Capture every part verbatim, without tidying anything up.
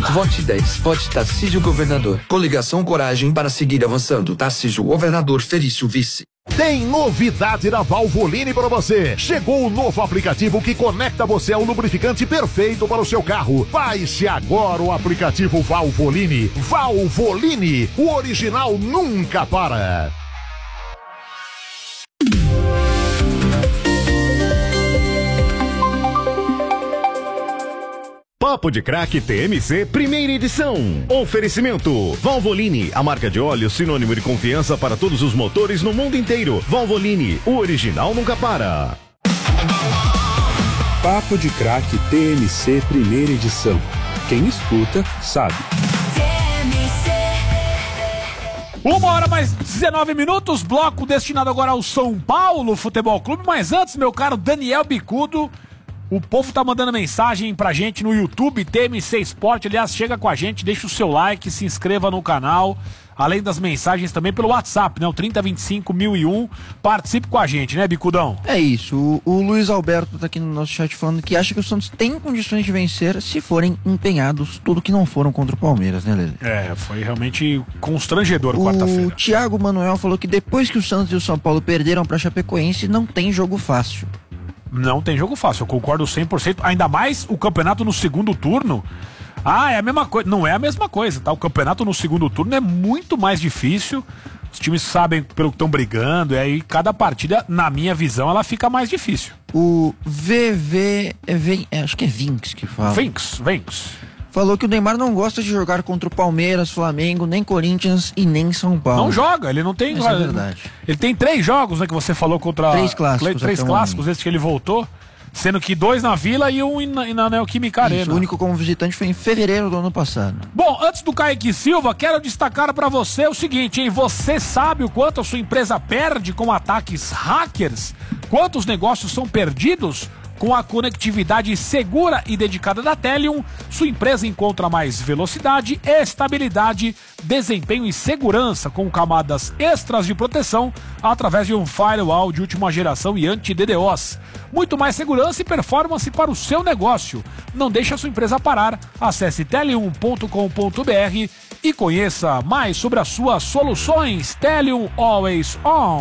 Vote dez. Vote Tarcísio Governador. Coligação Coragem para seguir avançando. Tarcísio Governador, Felício Vice. Tem novidade na Valvoline para você. Chegou o novo aplicativo que conecta você ao lubrificante perfeito para o seu carro. Baixe agora o aplicativo Valvoline. Valvoline, o original nunca para. Papo de Crack T M C, primeira edição. Oferecimento: Valvoline, a marca de óleo sinônimo de confiança para todos os motores no mundo inteiro. Valvoline, o original nunca para. Papo de Crack T M C, primeira edição. Quem escuta, sabe. Uma hora mais dezenove minutos, bloco destinado agora ao São Paulo Futebol Clube. Mas antes, meu caro Daniel Bicudo, o povo tá mandando mensagem pra gente no YouTube, T M C Sport. Aliás, chega com a gente, deixa o seu like, se inscreva no canal. Além das mensagens também pelo WhatsApp, né? O trinta, vinte e cinco, mil e um. Participe com a gente, né, Bicudão? É isso. O, o Luiz Alberto tá aqui no nosso chat falando que acha que o Santos tem condições de vencer se forem empenhados, tudo que não foram contra o Palmeiras, né, Lele? É, foi realmente constrangedor o quarta-feira. O Thiago Manuel falou que depois que o Santos e o São Paulo perderam pra Chapecoense, não tem jogo fácil. Não tem jogo fácil, eu concordo cem por cento. Ainda mais o campeonato no segundo turno. Ah, é a mesma coisa. Não é a mesma coisa, tá? O campeonato no segundo turno é muito mais difícil. Os times sabem pelo que estão brigando. E aí cada partida, na minha visão, ela fica mais difícil. O V V... É, acho que é Vinks que fala. Vinks, Vinks. Falou que o Neymar não gosta de jogar contra o Palmeiras, Flamengo, nem Corinthians e nem São Paulo. Não joga, ele não tem... Isso é verdade. Ele tem três jogos, né, que você falou contra... Três clássicos. Três clássicos, desde que ele voltou. Sendo que dois na Vila e um na, na Neoquímica Arena. O único como visitante foi em fevereiro do ano passado. Bom, antes do Kaique Silva, quero destacar para você o seguinte, hein? Você sabe o quanto a sua empresa perde com ataques hackers? Quantos negócios são perdidos? Com a conectividade segura e dedicada da Telium, sua empresa encontra mais velocidade, estabilidade, desempenho e segurança com camadas extras de proteção através de um firewall de última geração e anti-D DoS. Muito mais segurança e performance para o seu negócio. Não deixe a sua empresa parar. Acesse telium ponto com ponto b r e conheça mais sobre as suas soluções. Telium Always On.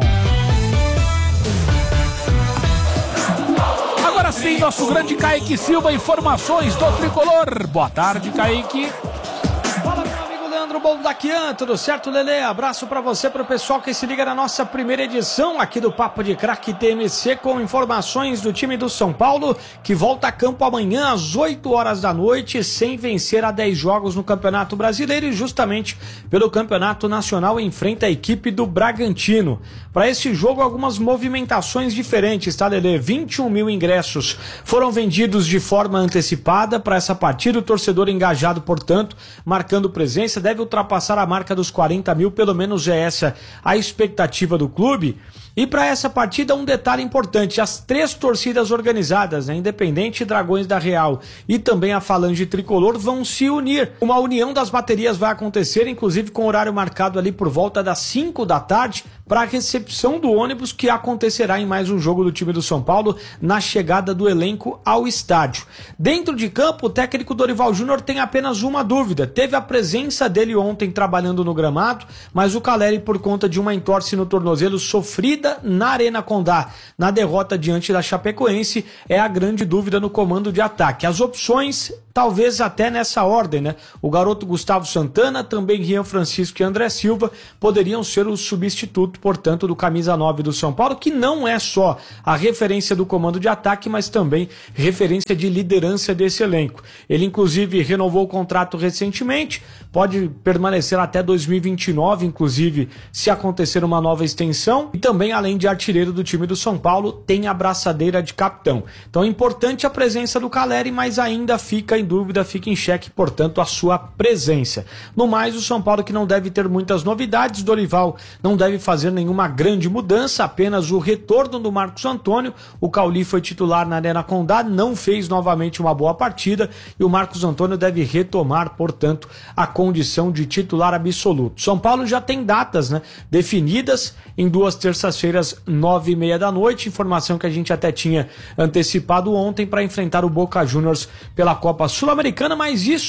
Agora sim, nosso grande Kaique Silva, informações do Tricolor. Boa tarde, Kaique. Fala, meu amigo Leandro Boldaquian, tudo certo, Lelê? Abraço pra você, pro pessoal que se liga na nossa primeira edição aqui do Papo de Craque T M C, com informações do time do São Paulo, que volta a campo amanhã às oito horas da noite, sem vencer a dez jogos no Campeonato Brasileiro e justamente pelo Campeonato Nacional enfrenta a equipe do Bragantino. Para esse jogo, algumas movimentações diferentes, tá, Lelê? vinte e um mil ingressos foram vendidos de forma antecipada para essa partida. O torcedor engajado, portanto, marcando presença, deve ultrapassar a marca dos quarenta mil, pelo menos é essa a expectativa do clube. E para essa partida, um detalhe importante: as três torcidas organizadas, né, Independente, Dragões da Real e também a Falange Tricolor, vão se unir. Uma união das baterias vai acontecer, inclusive com horário marcado ali por volta das cinco da tarde, para a recepção do ônibus que acontecerá em mais um jogo do time do São Paulo, na chegada do elenco ao estádio. Dentro de campo, o técnico Dorival Júnior tem apenas uma dúvida. Teve a presença dele ontem trabalhando no gramado, mas o Caleri, por conta de uma entorse no tornozelo sofrida na Arena Condá, na derrota diante da Chapecoense, é a grande dúvida no comando de ataque. As opções, talvez até nessa ordem, né? O garoto Gustavo Santana, também Rian Francisco e André Silva poderiam ser o substituto, portanto, do camisa nove do São Paulo, que não é só a referência do comando de ataque, mas também referência de liderança desse elenco. Ele, inclusive, renovou o contrato recentemente, pode permanecer até dois mil e vinte e nove, inclusive, se acontecer uma nova extensão, e também, além de artilheiro do time do São Paulo, tem a braçadeira de capitão. Então é importante a presença do Caleri, mas ainda fica em dúvida, fica em xeque, portanto, a sua presença. No mais, o São Paulo, que não deve ter muitas novidades, Dorival não deve fazer nenhuma grande mudança, apenas o retorno do Marcos Antônio. O Cauli foi titular na Arena Condá, não fez novamente uma boa partida, e o Marcos Antônio deve retomar, portanto, a condição de titular absoluto. São Paulo já tem datas, né, definidas em duas terças-feiras, nove e meia da noite, informação que a gente até tinha antecipado ontem, para enfrentar o Boca Juniors pela Copa Sul-Americana, mas isso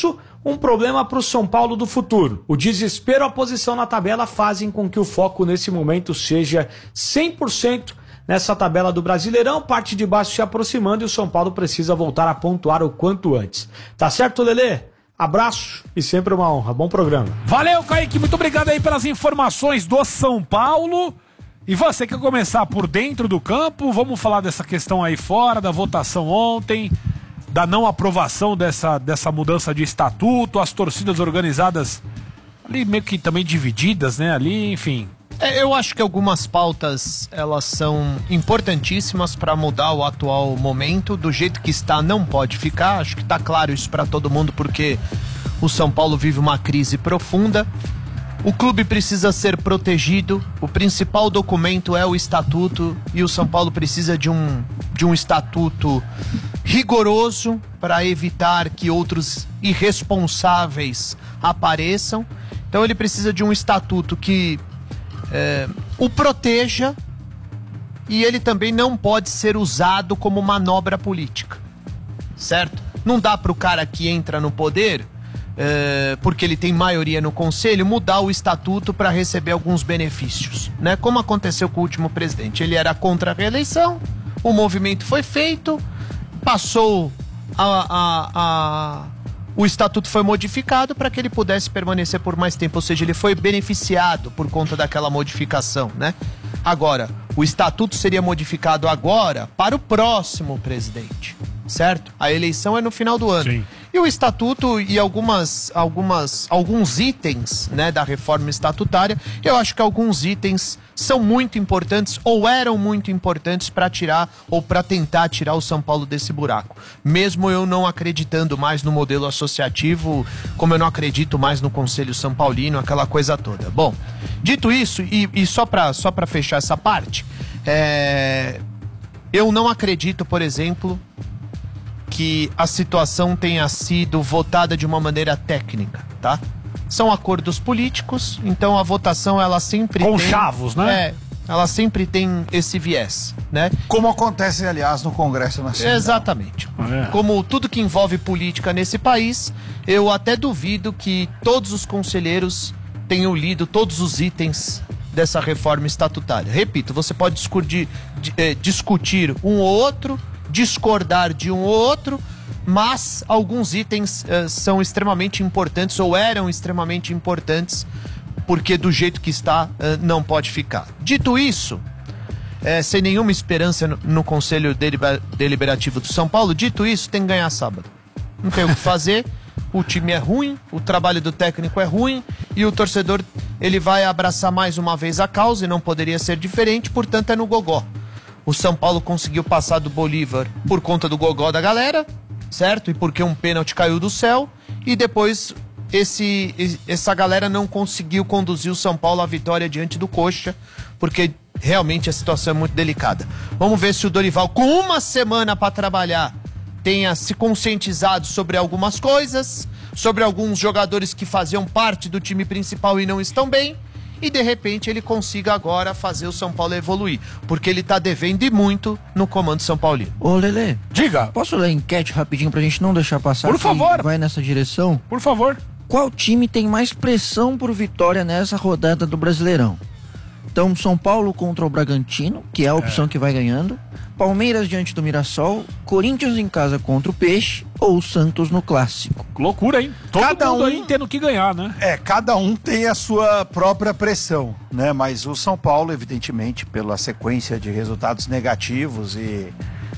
um problema para o São Paulo do futuro. O desespero, a posição na tabela fazem com que o foco nesse momento seja cem por cento nessa tabela do Brasileirão, parte de baixo se aproximando e o São Paulo precisa voltar a pontuar o quanto antes. Tá certo, Lelê? Abraço e sempre uma honra. Bom programa. Valeu, Kaique. Muito obrigado aí pelas informações do São Paulo. E você quer começar por dentro do campo? Vamos falar dessa questão aí fora, da votação ontem, da não aprovação dessa, dessa mudança de estatuto, as torcidas organizadas ali meio que também divididas, né? Ali, enfim. É, eu acho que algumas pautas, elas são importantíssimas para mudar o atual momento. Do jeito que está, não pode ficar. Acho que está claro isso para todo mundo, porque o São Paulo vive uma crise profunda. O clube precisa ser protegido. O principal documento é o estatuto, e o São Paulo precisa de um, de um estatuto rigoroso para evitar que outros irresponsáveis apareçam. Então ele precisa de um estatuto que é, o proteja, e ele também não pode ser usado como manobra política, certo? Não dá para o cara que entra no poder, é, porque ele tem maioria no conselho, mudar o estatuto para receber alguns benefícios, né? Como aconteceu com o último presidente. Ele era contra a reeleição, o movimento foi feito, passou a, a, a, o estatuto foi modificado para que ele pudesse permanecer por mais tempo, ou seja, ele foi beneficiado por conta daquela modificação, né? Agora, o estatuto seria modificado agora para o próximo presidente, certo? A eleição é no final do ano. Sim. E o estatuto e algumas, algumas, alguns itens, né, da reforma estatutária, eu acho que alguns itens são muito importantes ou eram muito importantes para tirar ou para tentar tirar o São Paulo desse buraco. Mesmo eu não acreditando mais no modelo associativo, como eu não acredito mais no Conselho São Paulino, aquela coisa toda. Bom, dito isso, e, e só para só para fechar essa parte, é, eu não acredito, por exemplo, que a situação tenha sido votada de uma maneira técnica, tá? São acordos políticos, então a votação ela sempre com tem... chavos, né? É, ela sempre tem esse viés, né? Como acontece, aliás, no Congresso Nacional. Exatamente. É. Como tudo que envolve política nesse país, eu até duvido que todos os conselheiros tenham lido todos os itens dessa reforma estatutária. Repito, você pode discutir, eh, discutir um ou outro, discordar de um ou outro, mas alguns itens uh, são extremamente importantes ou eram extremamente importantes, porque do jeito que está uh, não pode ficar. Dito isso, uh, sem nenhuma esperança no, no Conselho Deliber- Deliberativo do São Paulo, dito isso, tem que ganhar sábado. Não tem o que fazer, o time é ruim, o trabalho do técnico é ruim e o torcedor ele vai abraçar mais uma vez a causa e não poderia ser diferente, portanto é no gogó. O São Paulo conseguiu passar do Bolívar por conta do gogó da galera, certo? E porque um pênalti caiu do céu. E depois esse, essa galera não conseguiu conduzir o São Paulo à vitória diante do Coxa, porque realmente a situação é muito delicada. Vamos ver se o Dorival, com uma semana para trabalhar, tenha se conscientizado sobre algumas coisas, sobre alguns jogadores que faziam parte do time principal e não estão bem. E de repente ele consiga agora fazer o São Paulo evoluir, porque ele tá devendo e muito no comando São Paulino. Ô Lelê, diga. Posso ler a enquete rapidinho pra gente não deixar passar? Por favor. Vai nessa direção? Por favor. Qual time tem mais pressão por vitória nessa rodada do Brasileirão? Então, São Paulo contra o Bragantino, que é a opção é. que vai ganhando. Palmeiras diante do Mirassol, Corinthians em casa contra o Peixe ou Santos no Clássico. Loucura, hein? Todo cada mundo um, aí tendo que ganhar, né? É, cada um tem a sua própria pressão, né? Mas o São Paulo, evidentemente, pela sequência de resultados negativos e,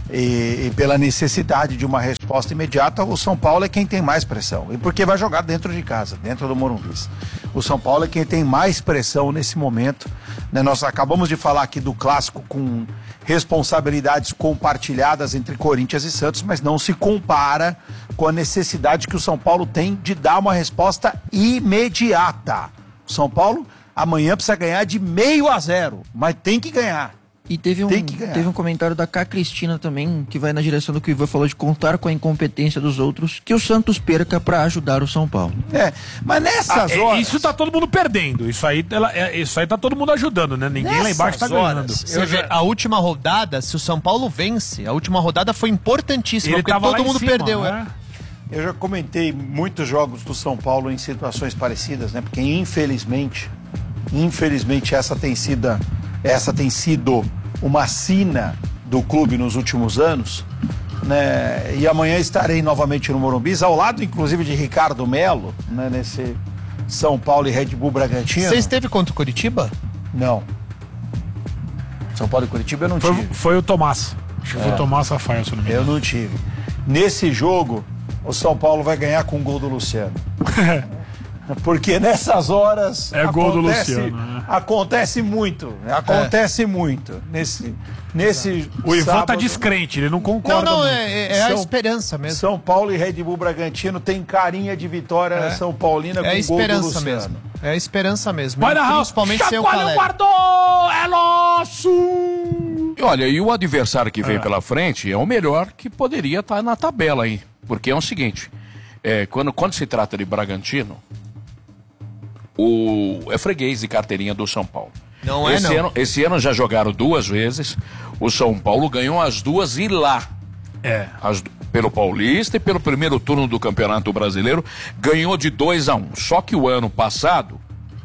e, e pela necessidade de uma resposta imediata, o São Paulo é quem tem mais pressão. E porque vai jogar dentro de casa, dentro do Morumbi. O São Paulo é quem tem mais pressão nesse momento, né? Nós acabamos de falar aqui do Clássico com responsabilidades compartilhadas entre Corinthians e Santos, mas não se compara com a necessidade que o São Paulo tem de dar uma resposta imediata. O São Paulo amanhã precisa ganhar de meio a zero, mas tem que ganhar. E teve um, teve um comentário da Cá Cristina também, que vai na direção do que o Ivan falou, de contar com a incompetência dos outros, que o Santos perca para ajudar o São Paulo. É, mas nessas ah, horas... Isso tá todo mundo perdendo, isso aí, ela, é, isso aí tá todo mundo ajudando, né? Ninguém nessas lá embaixo tá ganhando. Você vê, a última rodada, se o São Paulo vence, a última rodada foi importantíssima, ele porque todo mundo cima, perdeu. né? Eu já comentei muitos jogos do São Paulo em situações parecidas, né? Porque infelizmente, infelizmente essa tem sido, essa tem sido uma sina do clube nos últimos anos, né? E amanhã estarei novamente no Morumbi, ao lado inclusive de Ricardo Melo, né? Nesse São Paulo e Red Bull Bragantino. Você esteve contra o Curitiba? Não. São Paulo e Curitiba eu não foi, tive. Foi o Tomás. Acho que foi É. o Tomás Rafael, se não me Eu engano. não tive. Nesse jogo, o São Paulo vai ganhar com o gol do Luciano. Porque nessas horas É gol do Luciano, né? acontece muito, acontece muito nesse nesse O Ivan tá sábado. descrente, ele não Não, concorda. não, muito. é, é a São- esperança mesmo. São Paulo e Red Bull Bragantino tem carinha de vitória É. São Paulina É a com o gol do esperança Luciano. mesmo. É a esperança mesmo. Vai na Principalmente sem o Chacoalhão, Caleri. guardou! É nosso! E olha, e o adversário que vem pela frente é o melhor que poderia estar na tabela aí. Porque é o seguinte, é, quando, quando se trata de Bragantino, o, é freguês de carteirinha do São Paulo. Não é, esse não. Ano, esse ano já jogaram duas vezes, o São Paulo ganhou as duas e lá. É. As, pelo Paulista e pelo primeiro turno do Campeonato Brasileiro, ganhou de dois a um. Só que o ano passado,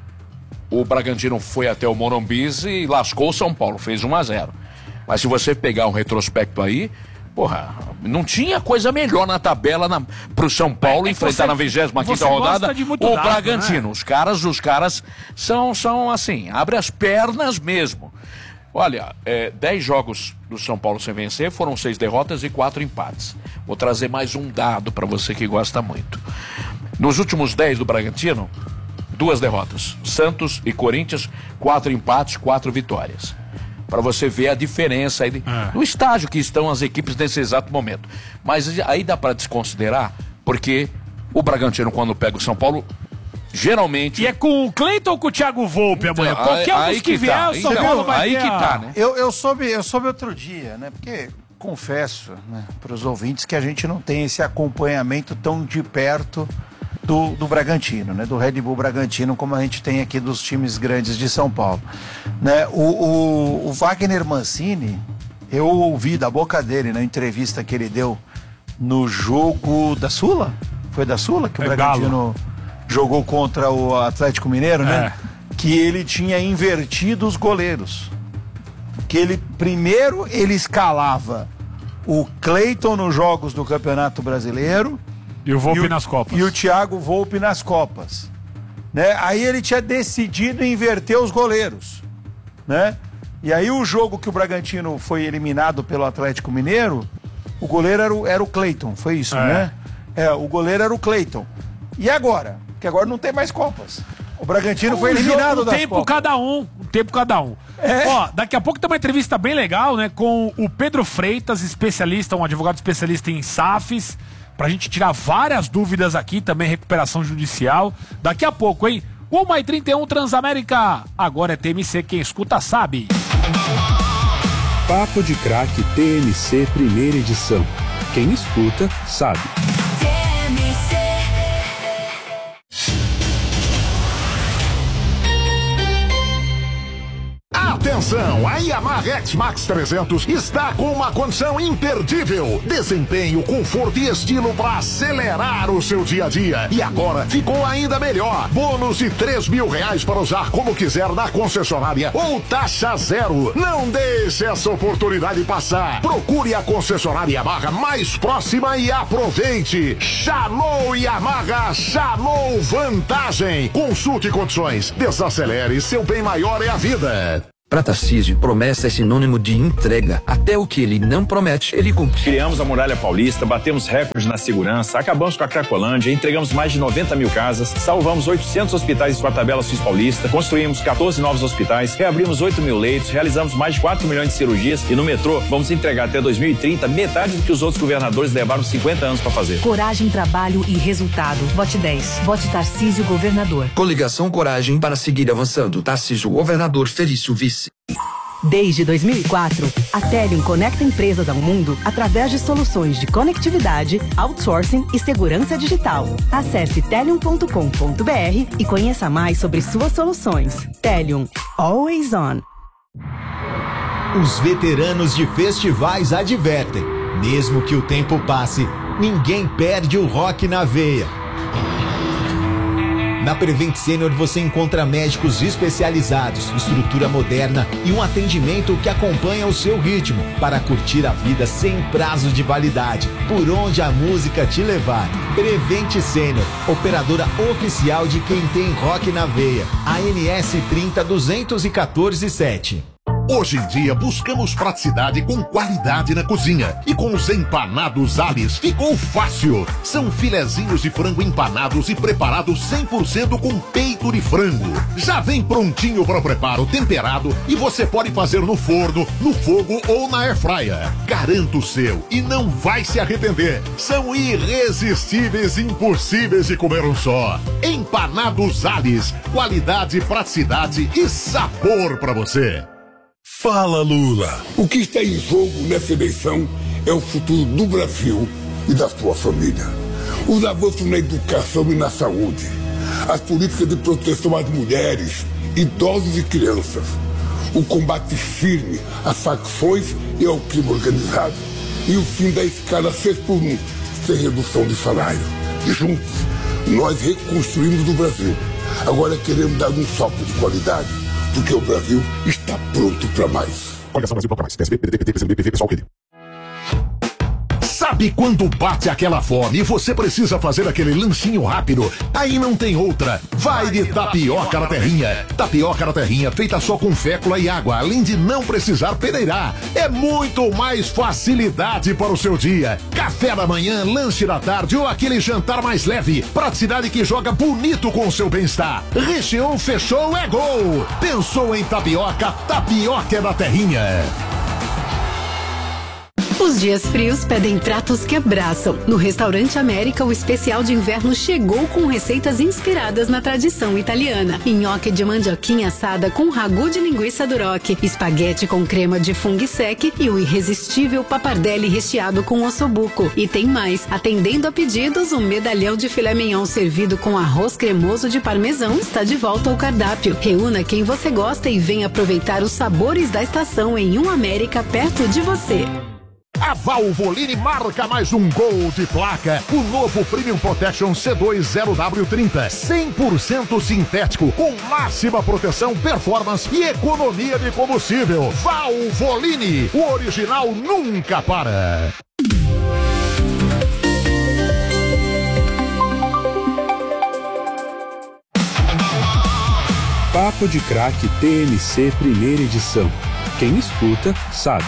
o Bragantino foi até o Morumbi e lascou o São Paulo, fez um a zero. Mas se você pegar um retrospecto aí, porra, não tinha coisa melhor na tabela na, pro São Paulo É, é que enfrentar você- na vigésima quinta você rodada gosta de muito o dado, Bragantino. né? Os caras, os caras são, são assim, abre as pernas mesmo. Olha, é, dez jogos do São Paulo sem vencer, foram seis derrotas e quatro empates. Vou trazer mais um dado para você que gosta muito. Nos últimos dez do Bragantino, duas derrotas. Santos e Corinthians, quatro empates, quatro vitórias. Para você ver a diferença aí de, É. do estágio que estão as equipes nesse exato momento. Mas aí dá para desconsiderar, porque o Bragantino, quando pega o São Paulo, geralmente... E é com o Cleiton ou com o Thiago Volpe amanhã? Então, Qualquer um aí dos que, que vier, tá. o São Então, Paulo vai aí ter que a- tá, né? Eu, eu, soube, eu soube outro dia, né? Porque confesso, né, para os ouvintes que a gente não tem esse acompanhamento tão de perto do, do Bragantino, né? Do Red Bull Bragantino, como a gente tem aqui dos times grandes de São Paulo. Né? O, o, o Wagner Mancini, eu ouvi da boca dele na entrevista que ele deu no jogo da Sula? Foi da Sula que o É Bragantino Galo. jogou contra o Atlético Mineiro, né? É. Que ele tinha invertido os goleiros. Que ele, primeiro, ele escalava o Cleiton nos jogos do Campeonato Brasileiro. E o Volpe e o, nas Copas. E o Thiago Volpe nas Copas. Né? Aí ele tinha decidido inverter os goleiros. Né? E aí o jogo que o Bragantino foi eliminado pelo Atlético Mineiro, o goleiro era o, era o Cleiton, foi isso, É. né? É, o goleiro era o Cleiton. E agora? Porque agora não tem mais Copas. O Bragantino foi Um eliminado jogo, um das tempo Copas. cada um, um tempo cada um. É. Ó, daqui a pouco tem uma entrevista bem legal, né, com o Pedro Freitas, especialista, um advogado especialista em S A Fs, pra gente tirar várias dúvidas aqui, também recuperação judicial. Daqui a pouco, hein? uma e trinta e um Transamérica. Agora é T M C, quem escuta sabe. Papo de Craque T M C Primeira Edição. Quem escuta, sabe. Atenção, a Yamaha X-Max trezentos está com uma condição imperdível. Desempenho, conforto e estilo para acelerar o seu dia a dia. E agora ficou ainda melhor. Bônus de três mil reais para usar como quiser na concessionária ou taxa zero. Não deixe essa oportunidade passar. Procure a concessionária Yamaha mais próxima e aproveite. Chamou Yamaha, chamou vantagem. Consulte condições. Desacelere, seu bem maior é a vida. Para Tarcísio, promessa é sinônimo de entrega. Até o que ele não promete, ele cumpre. Criamos a Muralha Paulista, batemos recordes na segurança, acabamos com a Cracolândia, entregamos mais de noventa mil casas, salvamos oitocentos hospitais com a tabela Suíça Paulista, construímos quatorze novos hospitais, reabrimos oito mil leitos, realizamos mais de quatro milhões de cirurgias e no metrô vamos entregar até dois mil e trinta metade do que os outros governadores levaram cinquenta anos para fazer. Coragem, trabalho e resultado. Vote dez. Vote Tarcísio Governador. Coligação Coragem para seguir avançando. Tarcísio Governador, Felício Vice. Desde dois mil e quatro, a Telium conecta empresas ao mundo através de soluções de conectividade, outsourcing e segurança digital. Acesse telium ponto com ponto br e conheça mais sobre suas soluções. Telium. Always on. Os veteranos de festivais advertem. Mesmo que o tempo passe, ninguém perde o rock na veia. Na Prevent Senior você encontra médicos especializados, estrutura moderna e um atendimento que acompanha o seu ritmo para curtir a vida sem prazos de validade, por onde a música te levar. Prevent Senior, operadora oficial de quem tem rock na veia. A N S trinta duzentos e quatorze sete. Hoje em dia buscamos praticidade com qualidade na cozinha. E com os empanados Alice ficou fácil. São filezinhos de frango empanados e preparados cem por cento com peito de frango. Já vem prontinho para o preparo, temperado, e você pode fazer no forno, no fogo ou na airfryer. Garanta o seu e não vai se arrepender. São irresistíveis e impossíveis de comer um só. Empanados Alice, qualidade, praticidade e sabor para você. Fala, Lula! O que está em jogo nessa eleição é o futuro do Brasil e da sua família. Os avanços na educação e na saúde, as políticas de proteção às mulheres, idosos e crianças, o combate firme às facções e ao crime organizado e o fim da escala seis por um, sem redução de salário. E juntos, nós reconstruímos o Brasil. Agora queremos dar um salto de qualidade, porque o Brasil está pronto para mais. Coligação Brasil para mais. P S B, P D T, P C B, P V, Pessoal, P D. Sabe quando bate aquela fome e você precisa fazer aquele lanchinho rápido? Aí não tem outra. Vai de tapioca na terrinha. Tapioca na terrinha feita só com fécula e água, além de não precisar peneirar. É muito mais facilidade para o seu dia. Café da manhã, lanche da tarde ou aquele jantar mais leve. Praticidade que joga bonito com o seu bem-estar. Recheou, fechou, é gol. Pensou em tapioca? Tapioca é da terrinha. Os dias frios pedem pratos que abraçam. No Restaurante América, o especial de inverno chegou com receitas inspiradas na tradição italiana. Nhoque de mandioquinha assada com ragu de linguiça duroc, espaguete com crema de fungo sec e o irresistível pappardelle recheado com ossobuco. E tem mais, atendendo a pedidos, um medalhão de filé mignon servido com arroz cremoso de parmesão está de volta ao cardápio. Reúna quem você gosta e venha aproveitar os sabores da estação em um América perto de você. A Valvoline marca mais um gol de placa. O novo Premium Protection C dois zero W trinta, cem por cento sintético, com máxima proteção, performance e economia de combustível. Valvoline, o original nunca para. Papo de Craque T M C primeira edição. Quem escuta, sabe.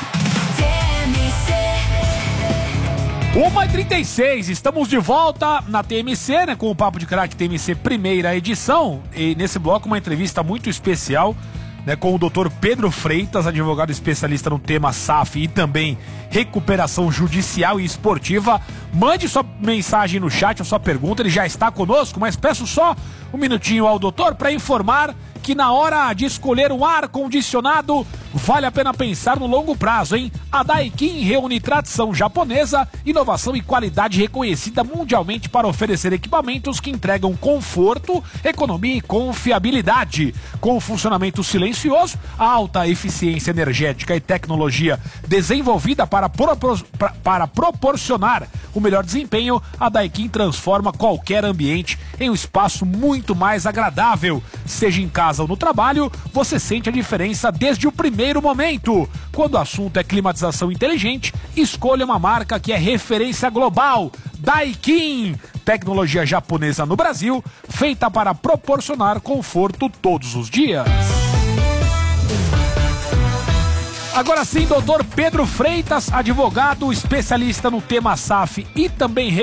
uma e trinta e seis, estamos de volta na T M C, né, com o Papo de Craque T M C primeira edição. E nesse bloco uma entrevista muito especial, né, com o doutor Pedro Freitas, advogado especialista no tema S A F e também recuperação judicial e esportiva. Mande sua mensagem no chat, a sua pergunta, ele já está conosco, mas peço só um minutinho ao doutor para informar que na hora de escolher um ar-condicionado, vale a pena pensar no longo prazo, hein? A Daikin reúne tradição japonesa, inovação e qualidade reconhecida mundialmente para oferecer equipamentos que entregam conforto, economia e confiabilidade. Com funcionamento silencioso, alta eficiência energética e tecnologia desenvolvida para, propor para proporcionar o melhor desempenho, a Daikin transforma qualquer ambiente em um espaço muito mais agradável. Seja em casa ou no trabalho, você sente a diferença desde o primeiro momento. Quando o assunto é climatização inteligente, escolha uma marca que é referência global. Daikin, tecnologia japonesa no Brasil, feita para proporcionar conforto todos os dias. Agora sim, doutor Pedro Freitas, advogado especialista no tema S A F e também